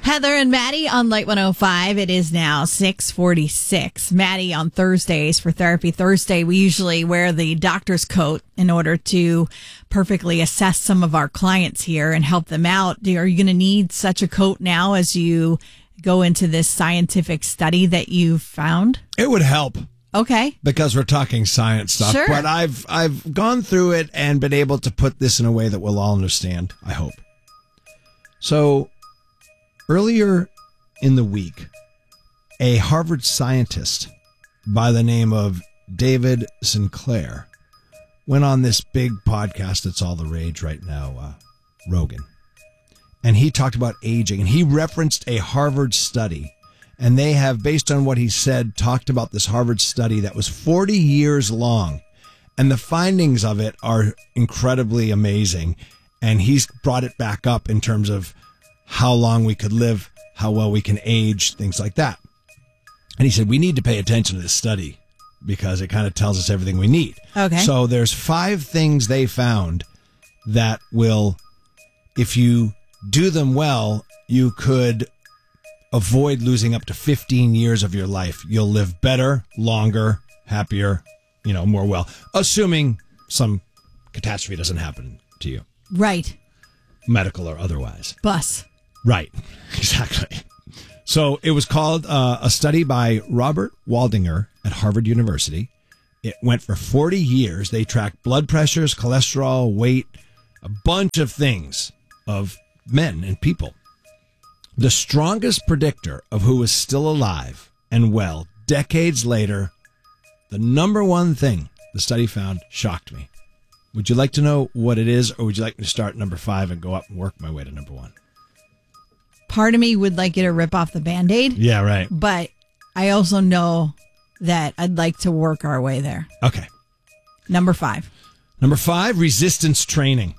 Heather and Maddie on Light 105. It is now 6:46. Maddie on Thursdays for Therapy Thursday. We usually wear the doctor's coat in order to perfectly assess some of our clients here and help them out. Are you going to need such a coat now as you go into this scientific study that you've found? It would help. Okay. Because we're talking science stuff. Sure. But I've gone through it and been able to put this in a way that we'll all understand, I hope. So, earlier in the week, a Harvard scientist by the name of David Sinclair went on this big podcast that's all the rage right now, Rogan. And he talked about aging, and he referenced a Harvard study. And they have, based on what he said, talked about this Harvard study that was 40 years long. And the findings of it are incredibly amazing. And he's brought it back up in terms of how long we could live, how well we can age, things like that. And he said, we need to pay attention to this study because it kind of tells us everything we need. Okay. So there's 5 things they found that will, if you do them well, you could avoid losing up to 15 years of your life. You'll live better, longer, happier, more well, assuming some catastrophe doesn't happen to you. Right. Medical or otherwise. Bus. Right. Exactly. So it was called a study by Robert Waldinger at Harvard University. It went for 40 years. They tracked blood pressures, cholesterol, weight, a bunch of things of men and people. The strongest predictor of who was still alive and well decades later, the number one thing the study found shocked me. Would you like to know what it is, or would you like me to start number 5 and go up and work my way to number 1? Part of me would like you to rip off the Band-Aid. Yeah, right. But I also know that I'd like to work our way there. Okay. Number 5. Number 5, resistance training.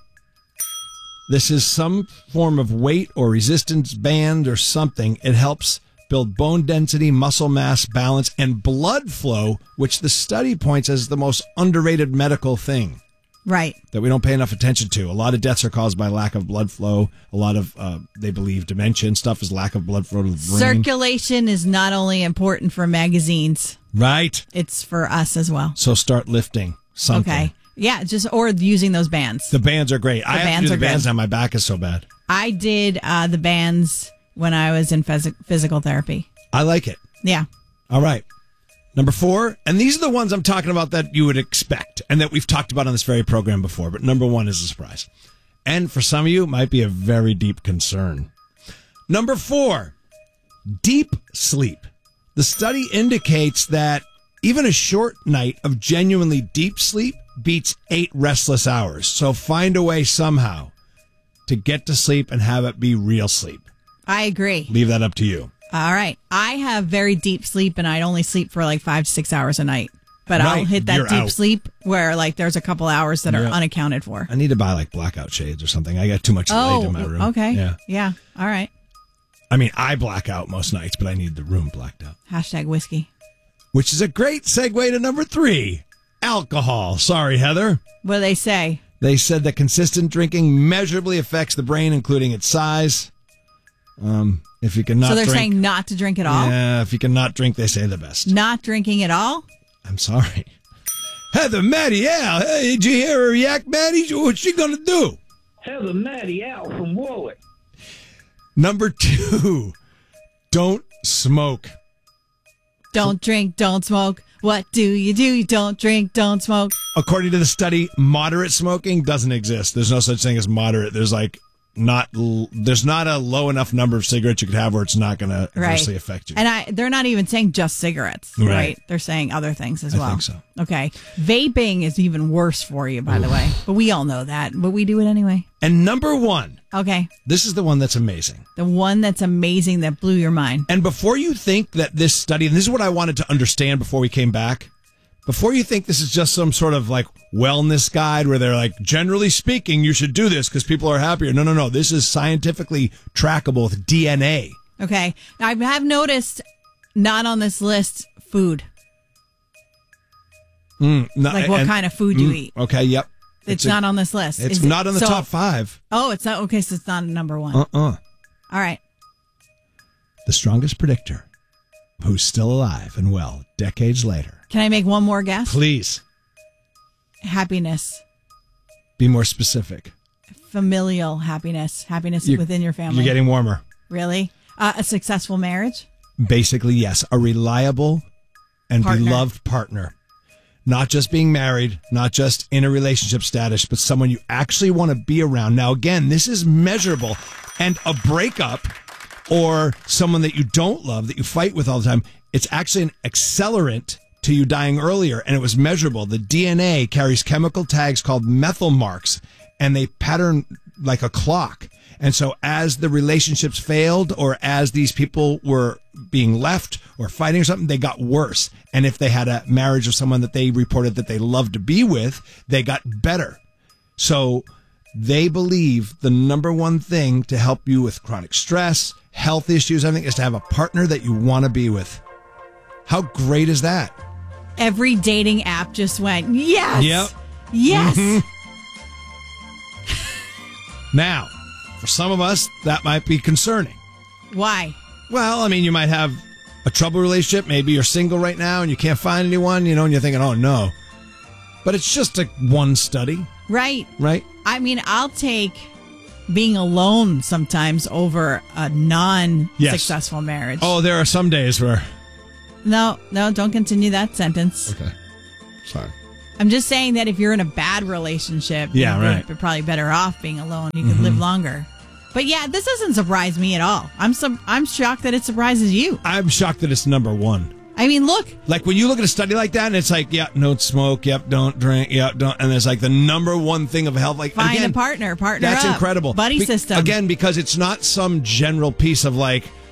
This is some form of weight or resistance band or something. It helps build bone density, muscle mass, balance, and blood flow, which the study points as the most underrated medical thing. Right. That we don't pay enough attention to. A lot of deaths are caused by lack of blood flow. A lot of, they believe, dementia and stuff is lack of blood flow to the brain. Circulation is not only important for magazines. Right. It's for us as well. So start lifting something. Okay. Yeah, or using those bands. The bands are great. I have to do the bands now. My back is so bad. I did the bands when I was in physical therapy. I like it. Yeah. All right. Number 4, and these are the ones I'm talking about that you would expect and that we've talked about on this very program before, but number 1 is a surprise. And for some of you, it might be a very deep concern. Number 4, deep sleep. The study indicates that even a short night of genuinely deep sleep beats 8 restless hours. So find a way somehow to get to sleep and have it be real sleep. I agree. Leave that up to you. All right. I have very deep sleep, and I only sleep for like 5 to 6 hours a night. But right. I'll hit that You're deep out. sleep where like there's a couple hours that are unaccounted for. I need to buy like blackout shades or something. I got too much light in my room. Okay. Yeah. Yeah. All right. I mean, I black out most nights, but I need the room blacked out. # whiskey. Which is a great segue to number 3, alcohol. Sorry, Heather. What do they say? They said that consistent drinking measurably affects the brain, including its size. If you cannot So they're drink, saying not to drink at all? Yeah, if you cannot drink, they say the best. Not drinking at all? I'm sorry. Heather, Maddie, Al. Hey, did you hear her react, Maddie? What's she going to do? Heather, Maddie, Al from Warwick. Number 2, don't smoke. Don't drink, don't smoke. What do? You don't drink, don't smoke. According to the study, moderate smoking doesn't exist. There's no such thing as moderate. There's there's not a low enough number of cigarettes you could have where it's not going to adversely affect you. And they're not even saying just cigarettes, right? They're saying other things as well. I think so. Okay. Vaping is even worse for you, by the way. But we all know that. But we do it anyway. And number 1. Okay. This is the one that's amazing. The one that's amazing that blew your mind. And before you think that this study, and this is what I wanted to understand before we came back, before you think this is just some sort of like wellness guide where they're like, generally speaking, you should do this because people are happier. No. This is scientifically trackable with DNA. Okay. Now, I have noticed not on this list food. What kind of food you eat. Okay, yep. It's not on this list. It's not on the top 5. Oh, it's not. Okay, so it's not number 1. All right. the strongest predictor of who's still alive and well decades later. Can I make one more guess? Please. Happiness. Be more specific. Familial happiness. Happiness within your family. You're getting warmer. Really? A successful marriage? Basically, yes. A reliable and beloved partner. Not just being married, not just in a relationship status, but someone you actually want to be around. Now, again, this is measurable. And a breakup or someone that you don't love, that you fight with all the time, it's actually an accelerant to you dying earlier. And it was measurable. The DNA carries chemical tags called methyl marks, and they pattern like a clock. And so as the relationships failed, or as these people were being left or fighting or something, they got worse. And if they had a marriage of someone that they reported that they loved to be with, they got better. So they believe the number one thing to help you with chronic stress, health issues, I think, is to have a partner that you want to be with. How great is that? Every dating app just went, yes. Yep. Yes. Mm-hmm. Now, for some of us, that might be concerning. Why? Well, I mean, you might have a troubled relationship. Maybe you're single right now and you can't find anyone, and you're thinking, oh, no. But it's just one study. Right. Right? I mean, I'll take being alone sometimes over a non-successful marriage. Oh, there are some days where... No, don't continue that sentence. Okay. Sorry. I'm just saying that if you're in a bad relationship, right. you're probably better off being alone. You can live longer. But yeah, this doesn't surprise me at all. I'm shocked that it surprises you. I'm shocked that it's number one. I mean, look. Like when you look at a study like that and it's like, yeah, don't smoke, yep, don't drink, yep, don't. And it's like the number one thing of health. Like, Find again, a partner That's up. incredible. Buddy system. Again, because it's not some general piece of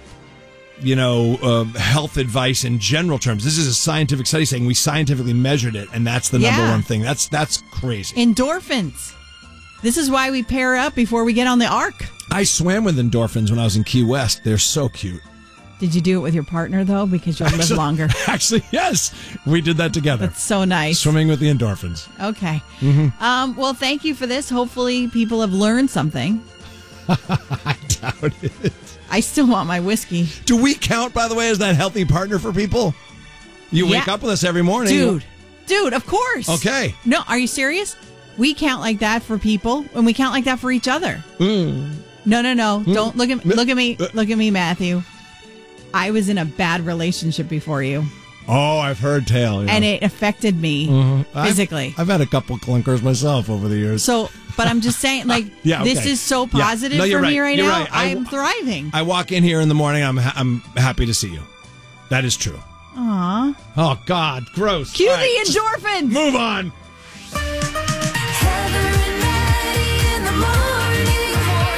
health advice in general terms. This is a scientific study saying we scientifically measured it, and that's the number one thing. That's crazy. Endorphins. This is why we pair up before we get on the ark. I swam with endorphins when I was in Key West. They're so cute. Did you do it with your partner, though? Because you'll live longer. Actually, yes. We did that together. That's so nice. Swimming with the endorphins. Okay. Mm-hmm. Well, thank you for this. Hopefully people have learned something. I doubt it. I still want my whiskey. Do we count, by the way, as that healthy partner for people? You wake up with us every morning. Dude, of course. Okay. No, are you serious? We count like that for people, and we count like that for each other. No. Don't look at me. Look at me, Matthew. I was in a bad relationship before you. Oh, I've heard tale. Yeah. And it affected me physically. I've had a couple clunkers myself over the years. So, but I'm just saying, this is so positive for me right now. Right. I'm thriving. I walk in here in the morning. I'm happy to see you. That is true. Aw. Oh, God. Gross. Cue the endorphins. Move on. Heather and Maddie in the morning.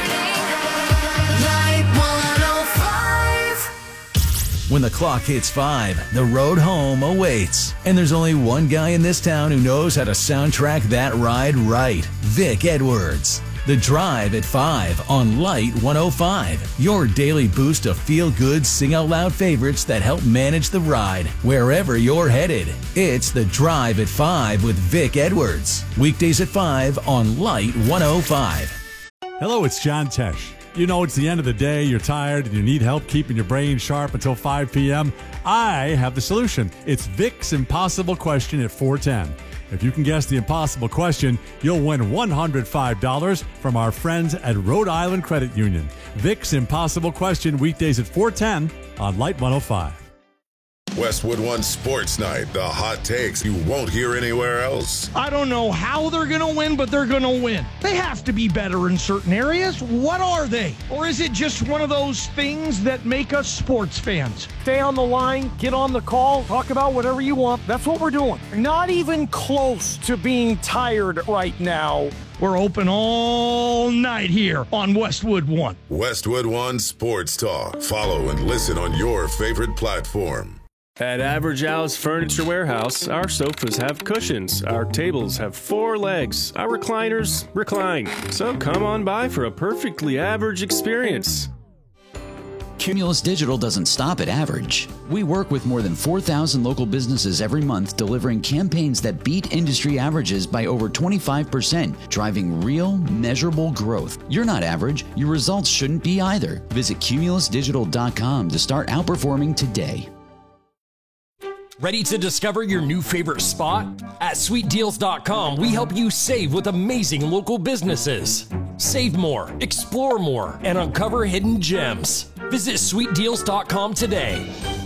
Light 105. When the clock hits 5, the road home awaits. And there's only one guy in this town who knows how to soundtrack that ride right. Vic Edwards. The Drive at 5 on Light 105. Your daily boost of feel-good, sing-out-loud favorites that help manage the ride wherever you're headed. It's The Drive at 5 with Vic Edwards. Weekdays at 5 on Light 105. Hello, it's John Tesh. You know, it's the end of the day, you're tired, and you need help keeping your brain sharp until 5 p.m. I have the solution. It's Vic's Impossible Question at 410. If you can guess the impossible question, you'll win $105 from our friends at Rhode Island Credit Union. Vic's Impossible Question, weekdays at 410 on Light 105. Westwood One Sports Night, the hot takes you won't hear anywhere else. I don't know how they're going to win, but they're going to win. They have to be better in certain areas. What are they? Or is it just one of those things that make us sports fans? Stay on the line, get on the call, talk about whatever you want. That's what we're doing. Not even close to being tired right now. We're open all night here on Westwood One. Westwood One Sports Talk. Follow and listen on your favorite platform. At Average Al's Furniture Warehouse, our sofas have cushions, our tables have 4 legs, our recliners recline. So come on by for a perfectly average experience. Cumulus Digital doesn't stop at average. We work with more than 4,000 local businesses every month, delivering campaigns that beat industry averages by over 25%, driving real, measurable growth. You're not average. Your results shouldn't be either. Visit cumulusdigital.com to start outperforming today. Ready to discover your new favorite spot? At sweetdeals.com, we help you save with amazing local businesses. Save more, explore more, and uncover hidden gems. Visit sweetdeals.com today.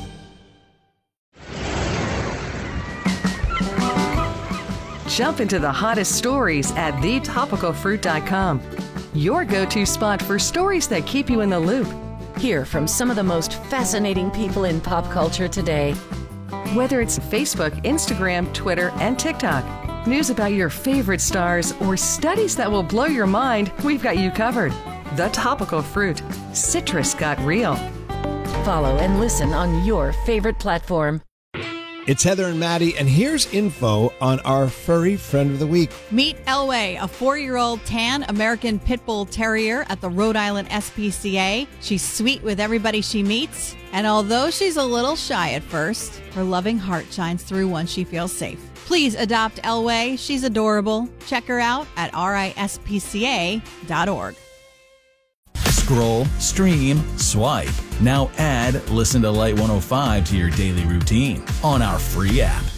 Jump into the hottest stories at thetopicalfruit.com. Your go-to spot for stories that keep you in the loop. Hear from some of the most fascinating people in pop culture today. Whether it's Facebook, Instagram, Twitter, and TikTok, news about your favorite stars, or studies that will blow your mind, we've got you covered. The Topical Fruit. Citrus got real. Follow and listen on your favorite platform. It's Heather and Maddie, and here's info on our furry friend of the week. Meet Elway, a 4-year-old tan American Pit Bull Terrier at the Rhode Island SPCA. She's sweet with everybody she meets, and although she's a little shy at first, her loving heart shines through once she feels safe. Please adopt Elway. She's adorable. Check her out at rispca.org. Scroll, stream, swipe. Now add Listen to Light 105 to your daily routine on our free app.